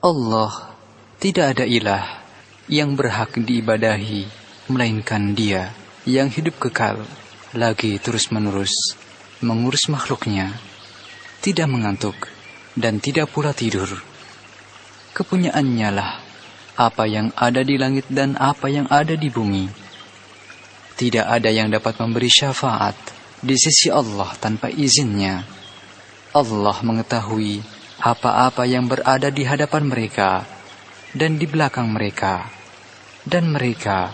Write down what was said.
Allah, tidak ada ilah yang berhak diibadahi melainkan Dia yang hidup kekal, lagi terus-menerus mengurus makhluknya, tidak mengantuk dan tidak pula tidur. Kepunyaannya lah apa yang ada di langit dan apa yang ada di bumi. Tidak ada yang dapat memberi syafaat di sisi Allah tanpa izinnya. Allah mengetahui apa-apa yang berada di hadapan mereka dan di belakang mereka, dan mereka